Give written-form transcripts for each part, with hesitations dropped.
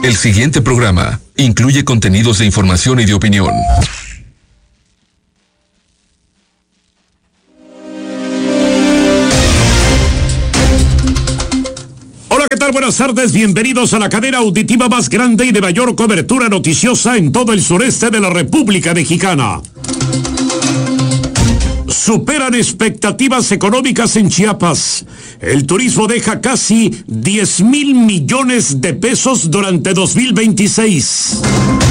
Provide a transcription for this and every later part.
El siguiente programa incluye contenidos de información y de opinión. Hola, ¿qué tal? Buenas tardes, bienvenidos a la cadena auditiva más grande y de mayor cobertura noticiosa en todo el sureste de la República Mexicana. Superan expectativas económicas en Chiapas. El turismo deja casi 10,000 millones de pesos durante 2026.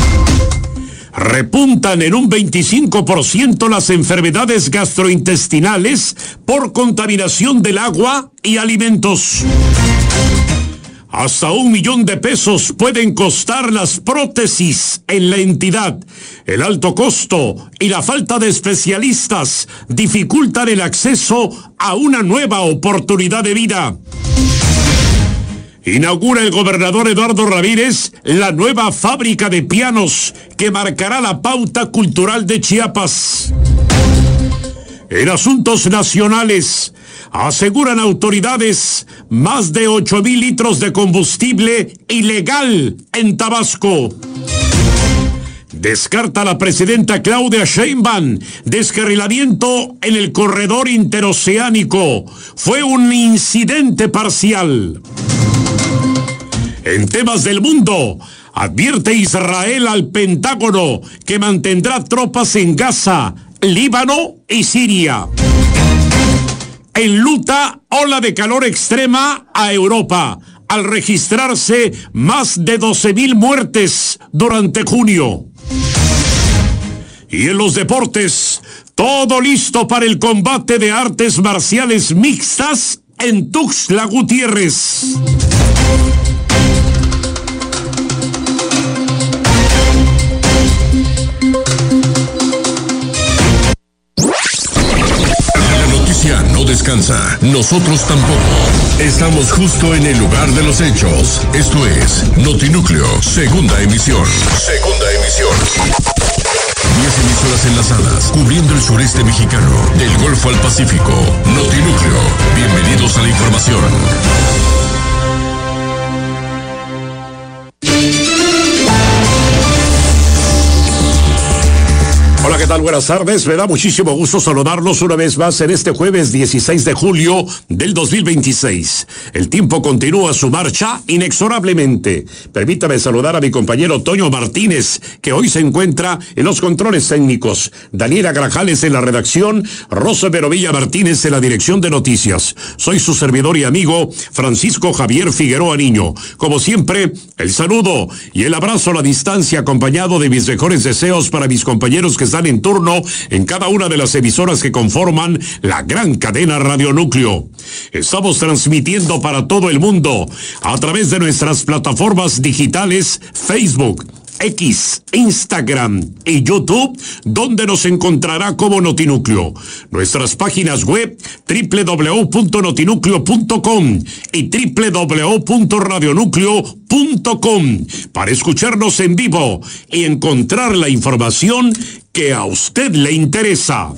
Repuntan en un 25% las enfermedades gastrointestinales por contaminación del agua y alimentos. Hasta 1 millón de pesos pueden costar las prótesis en la entidad. El alto costo y la falta de especialistas dificultan el acceso a una nueva oportunidad de vida. Inaugura el gobernador Eduardo Ramírez la nueva fábrica de pianos que marcará la pauta cultural de Chiapas. En asuntos nacionales, aseguran autoridades más de 8,000 litros de combustible ilegal en Tabasco. Descarta la presidenta Claudia Sheinbaum descarrilamiento en el corredor interoceánico. Fue un incidente parcial. En temas del mundo, advierte Israel al Pentágono que mantendrá tropas en Gaza, Líbano y Siria. Enluta ola de calor extrema a Europa, al registrarse más de 12,000 muertes durante junio. Y en los deportes, todo listo para el combate de artes marciales mixtas en Tuxtla Gutiérrez. No descansa, nosotros tampoco. Estamos justo en el lugar de los hechos. Esto es Notinúcleo, segunda emisión. 10 emisoras enlazadas, cubriendo el sureste mexicano, del Golfo al Pacífico. Notinúcleo, bienvenidos a la información. Hola, ¿qué tal? Buenas tardes. Me da muchísimo gusto saludarlos una vez más en este jueves 16 de julio del 2026. El tiempo continúa su marcha inexorablemente. Permítame saludar a mi compañero Toño Martínez, que hoy se encuentra en los controles técnicos. Daniela Grajales en la redacción, Rosa Verovilla Martínez en la dirección de noticias. Soy su servidor y amigo Francisco Javier Figueroa Niño. Como siempre, el saludo y el abrazo a la distancia acompañado de mis mejores deseos para mis compañeros que están en turno en cada una de las emisoras que conforman la gran cadena Radio Núcleo. Estamos transmitiendo para todo el mundo a través de nuestras plataformas digitales Facebook, X, Instagram y YouTube, donde nos encontrará como Notinúcleo. Nuestras páginas web www.notinucleo.com y www.radionúcleo.com para escucharnos en vivo y encontrar la información que a usted le interesa.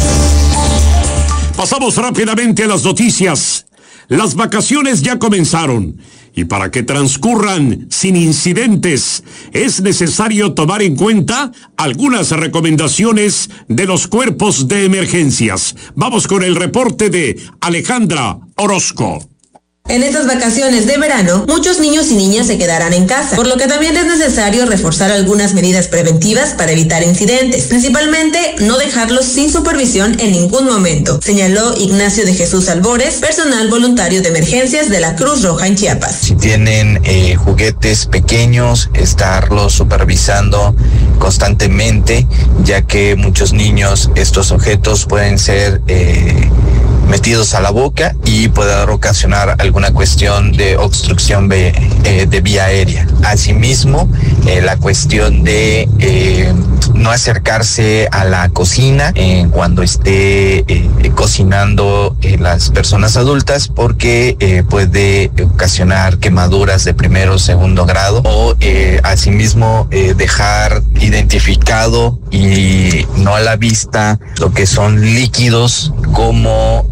Pasamos rápidamente a las noticias. Las vacaciones ya comenzaron. Y para que transcurran sin incidentes, es necesario tomar en cuenta algunas recomendaciones de los cuerpos de emergencias. Vamos con el reporte de Alejandra Orozco. En estas vacaciones de verano, muchos niños y niñas se quedarán en casa, por lo que también es necesario reforzar algunas medidas preventivas para evitar incidentes, principalmente no dejarlos sin supervisión en ningún momento, señaló Ignacio de Jesús Albores, personal voluntario de emergencias de la Cruz Roja en Chiapas. Si tienen juguetes pequeños, estarlos supervisando constantemente, ya que muchos niños estos objetos pueden ser metidos a la boca y puede ocasionar alguna cuestión de obstrucción de vía aérea. Asimismo, la cuestión de no acercarse a la cocina cuando esté cocinando las personas adultas, porque puede ocasionar quemaduras de primero o segundo grado, o asimismo dejar identificado y no a la vista lo que son líquidos como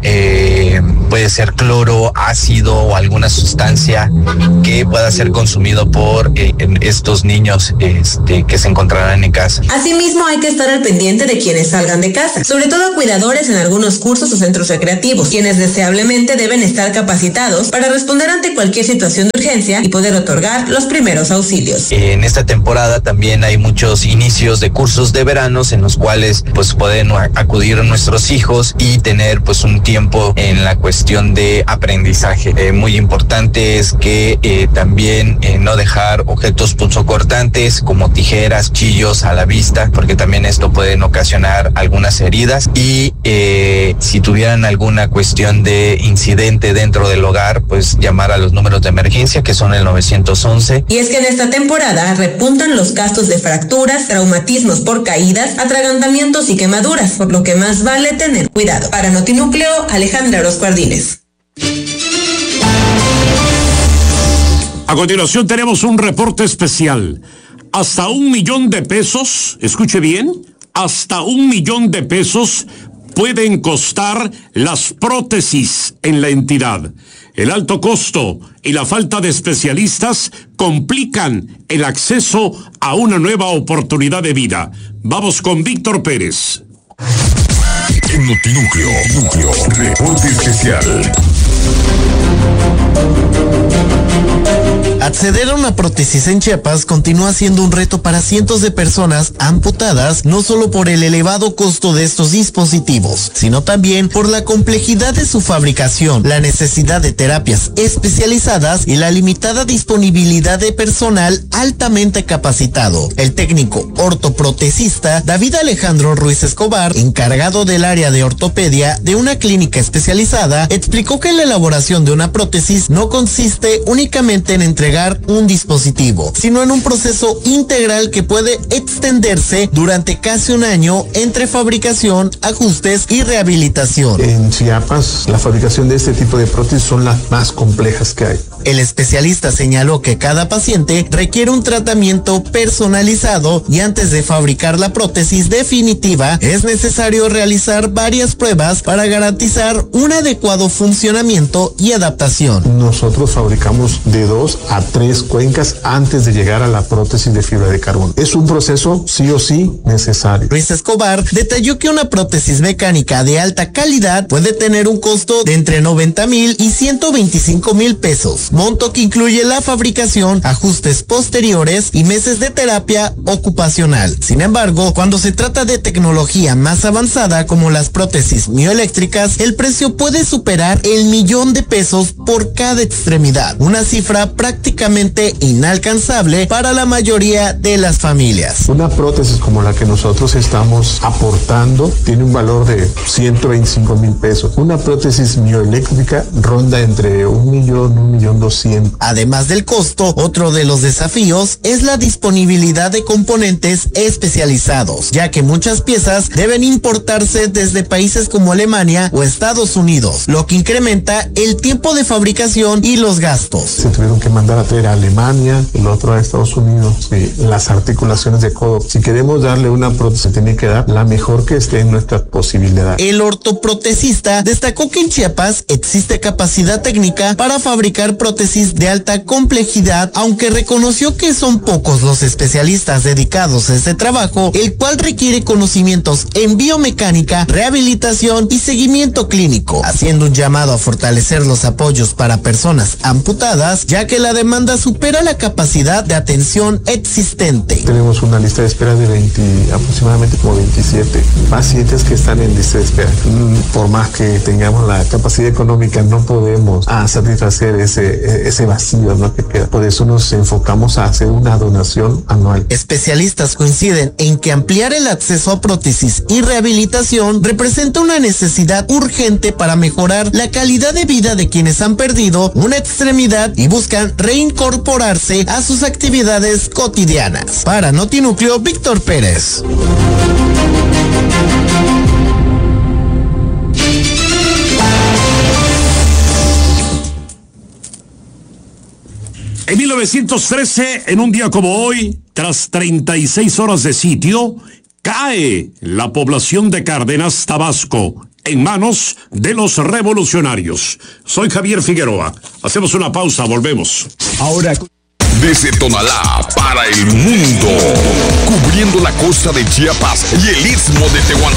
puede ser cloro, ácido o alguna sustancia que pueda ser consumido por estos niños que se encontrarán en casa. Asimismo, hay que estar al pendiente de quienes salgan de casa, sobre todo cuidadores en algunos cursos o centros recreativos, quienes deseablemente deben estar capacitados para responder ante cualquier situación de urgencia y poder otorgar los primeros auxilios. En esta temporada también hay muchos inicios de cursos de veranos en los cuales pues pueden acudir nuestros hijos y tener pues un tiempo en la cuestión de aprendizaje. Muy importante es que también no dejar objetos punzocortantes como tijeras, chillos a la vista, porque también esto pueden ocasionar algunas heridas, y si tuvieran alguna cuestión de incidente dentro del hogar, pues llamar a los números de emergencia, que son el 911. Y es que en esta temporada repuntan los casos de fracturas, traumatismos por caídas, atragantamientos y quemaduras, por lo que más vale tener cuidado. Para Notinúcleo, Alejandra Orozco Ardínez. A continuación tenemos un reporte especial. Hasta $1,000,000, escuche bien, hasta $1,000,000 pueden costar las prótesis en la entidad. El alto costo y la falta de especialistas complican el acceso a una nueva oportunidad de vida. Vamos con Víctor Pérez. En Notinúcleo, reporte especial. Acceder a una prótesis en Chiapas continúa siendo un reto para cientos de personas amputadas, no solo por el elevado costo de estos dispositivos, sino también por la complejidad de su fabricación, la necesidad de terapias especializadas y la limitada disponibilidad de personal altamente capacitado. El técnico ortoprotesista David Alejandro Ruiz Escobar, encargado del área de ortopedia de una clínica especializada, explicó que la elaboración de una prótesis no consiste únicamente en entregar un dispositivo, sino en un proceso integral que puede extenderse durante casi un año entre fabricación, ajustes y rehabilitación. En Chiapas, la fabricación de este tipo de prótesis son las más complejas que hay. El especialista señaló que cada paciente requiere un tratamiento personalizado y antes de fabricar la prótesis definitiva es necesario realizar varias pruebas para garantizar un adecuado funcionamiento y adaptación. Nosotros fabricamos de 2 a 3 cuencas antes de llegar a la prótesis de fibra de carbono. Es un proceso sí o sí necesario. Ruiz Escobar detalló que una prótesis mecánica de alta calidad puede tener un costo de entre 90,000 y 125,000 pesos, monto que incluye la fabricación, ajustes posteriores y meses de terapia ocupacional. Sin embargo, cuando se trata de tecnología más avanzada como las prótesis mioeléctricas, el precio puede superar el $1,000,000 por cada extremidad, una cifra prácticamente inalcanzable para la mayoría de las familias. Una prótesis como la que nosotros estamos aportando tiene un valor de 125,000 pesos. Una prótesis mioeléctrica ronda entre 1,000,000, 1,200,000. Además del costo, otro de los desafíos es la disponibilidad de componentes especializados, ya que muchas piezas deben importarse desde países como Alemania o Estados Unidos, lo que incrementa el tiempo de fabricación y los gastos. Se tuvieron que mandar a traer a Alemania, el otro a Estados Unidos, las articulaciones de codo. Si queremos darle una prótesis, tiene que dar la mejor que esté en nuestra posibilidad. El ortoprotesista destacó que en Chiapas existe capacidad técnica para fabricar prótesis de alta complejidad, aunque reconoció que son pocos los especialistas dedicados a este trabajo, el cual requiere conocimientos en biomecánica, rehabilitación y seguimiento clínico, haciendo un llamado a fortalecer los apoyos para personas amputadas, ya que la demanda supera la capacidad de atención existente. Tenemos una lista de espera de aproximadamente como 27 pacientes que están en lista de espera. Por más que tengamos la capacidad económica, no podemos satisfacer ese vacío, ¿no?, que queda. Por eso nos enfocamos a hacer una donación anual. Especialistas coinciden en que ampliar el acceso a prótesis y rehabilitación representa una necesidad urgente para mejorar la calidad de vida de quienes han perdido una extremidad y buscan reincorporarse a sus actividades cotidianas. Para Notinúcleo, Víctor Pérez. En 1913, en un día como hoy, tras 36 horas de sitio, cae la población de Cárdenas, Tabasco. en manos de los revolucionarios. Soy Javier Figueroa. Hacemos una pausa, volvemos. Ahora... Desde Tonalá para el mundo, cubriendo la costa de Chiapas y el istmo de Tehuantepec.